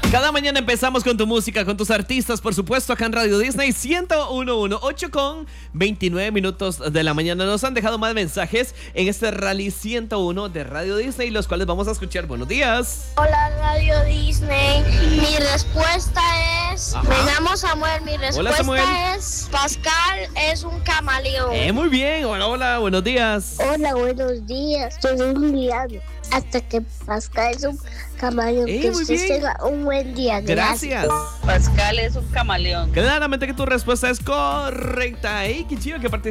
Cada mañana empezamos con tu música, con tus artistas, por supuesto, acá en Radio Disney 101.1, 8:29 de la mañana. Nos han dejado más mensajes en este Rally 101 de Radio Disney, los cuales vamos a escuchar. Buenos días. Hola, Radio Disney. Mi respuesta es... Ajá. Me llamo Samuel. Mi Hola, Samuel. respuesta es... Pascal es un camaleón. Muy bien. Hola, hola. Buenos días. Hola, buenos días. Soy un liano. Hasta que Pascal es un camaleón. Que muy usted bien. tenga un buen día. Gracias. Pascal es un camaleón. Claramente que tu respuesta es correcta. Qué chido que